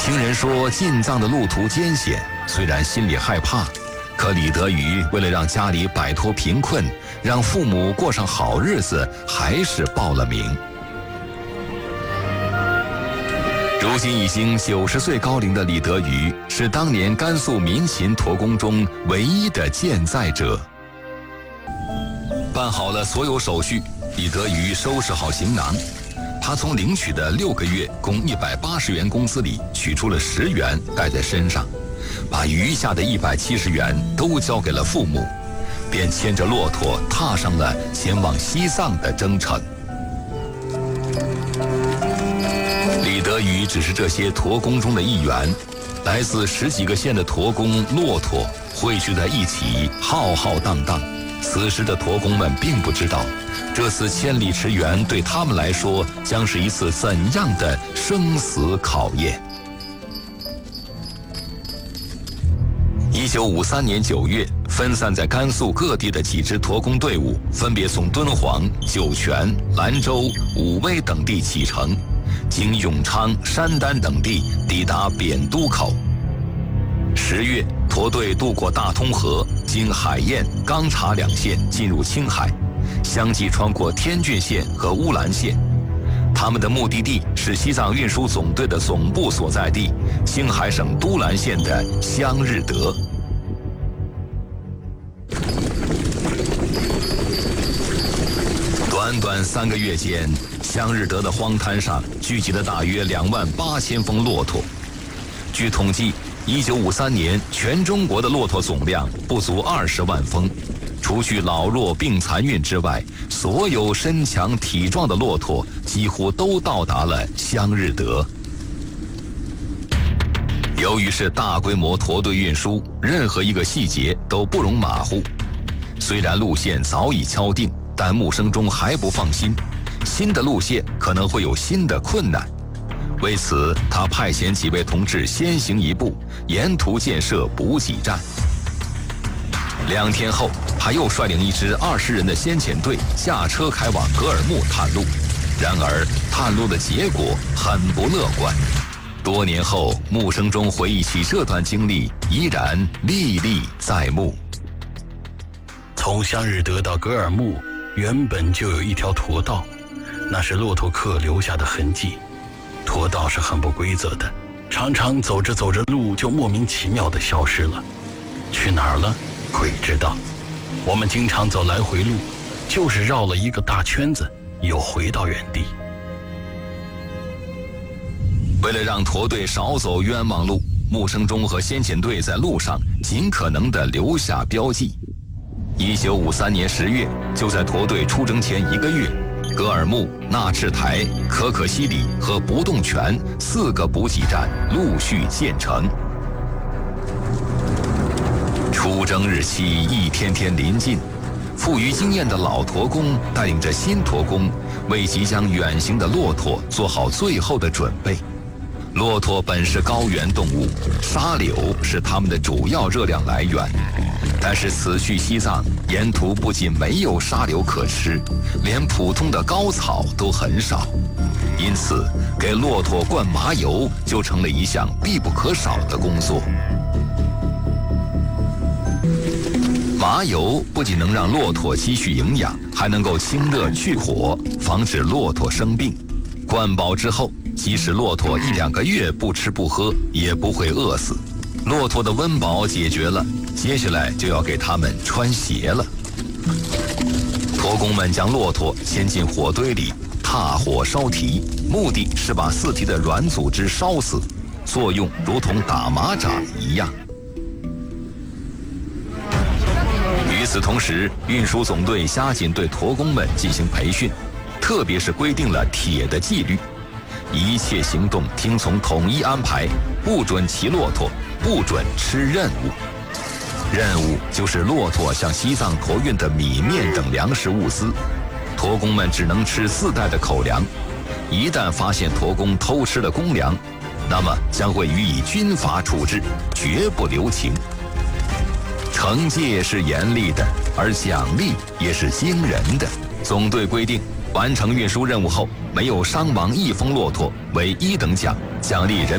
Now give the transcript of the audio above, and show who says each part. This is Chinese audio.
Speaker 1: 听人说进藏的路途艰险，虽然心里害怕，可李德余为了让家里摆脱贫困，让父母过上好日子，还是报了名。如今已经90岁高龄的李德余，是当年甘肃民勤驼工中唯一的健在者。办好了所有手续，李德余收拾好行囊，他从领取的6个月共180元工资里取出了10元带在身上，把余下的170元都交给了父母，便牵着骆驼踏上了前往西藏的征程。李德余只是这些驼工中的一员，来自10几个县的驼工骆驼汇聚在一起，浩浩荡荡。此时的驼工们并不知道，这次千里驰援对他们来说将是一次怎样的生死考验。1953年9月，分散在甘肃各地的几支驼工队伍分别从敦煌、酒泉、兰州、武威等地启程，经永昌、山丹等地抵达扁都口。10月，驼队渡过大通河，经海晏、钢察2县进入青海，相继穿过天峻县和乌兰县。他们的目的地是西藏运输总队的总部所在地青海省都兰县的香日德。短短3个月间，香日德的荒滩上聚集了大约28000峰骆驼。据统计，1953年全中国的骆驼总量不足20万峰，除去老弱病残孕之外，所有身强体壮的骆驼几乎都到达了香日德。由于是大规模驼队运输，任何一个细节都不容马虎。虽然路线早已敲定，但穆生中还不放心，新的路线可能会有新的困难。为此，他派遣几位同志先行一步，沿途建设补给站。2天后，他又率领一支20人的先遣队驾车开往格尔木探路。然而，探路的结果很不乐观。多年后，穆生中回忆起这段经历，依然历历在目。
Speaker 2: 从香日德到格尔木，原本就有一条驼道，那是骆驼客留下的痕迹。驼道是很不规则的，常常走着走着路就莫名其妙地消失了，去哪儿了？鬼知道。我们经常走来回路，就是绕了一个大圈子，又回到原地。
Speaker 1: 为了让驼队少走冤枉路，穆生中和先遣队在路上尽可能地留下标记。1953年10月，就在驼队出征前1个月，格尔木、纳赤台、可可西里和不动泉4个补给站陆续建成。出征日期一天天临近，富于经验的老驼工带领着新驼工，为即将远行的骆驼做好最后的准备。骆驼本是高原动物，沙柳是它们的主要热量来源。但是此去西藏，沿途不仅没有沙柳可吃，连普通的高草都很少，因此给骆驼灌麻油就成了一项必不可少的工作。麻油不仅能让骆驼积蓄营养，还能够清热去火，防止骆驼生病。灌饱之后，即使骆驼1、2个月不吃不喝，也不会饿死。骆驼的温饱解决了，接下来就要给它们穿鞋了。驼工们将骆驼牵进火堆里，踏火烧蹄，目的是把四蹄的软组织烧死，作用如同打麻掌一样。与此同时，运输总队加紧对驼工们进行培训，特别是规定了铁的纪律，一切行动听从统一安排，不准骑骆驼，不准吃任务。任务就是骆驼向西藏驮运的米面等粮食物资，驼工们只能吃4袋的口粮。一旦发现驼工偷吃了公粮，那么将会予以军法处置，绝不留情。惩戒是严厉的，而奖励也是惊人的。总队规定，完成运输任务后没有伤亡1峰骆驼为1等奖，奖励人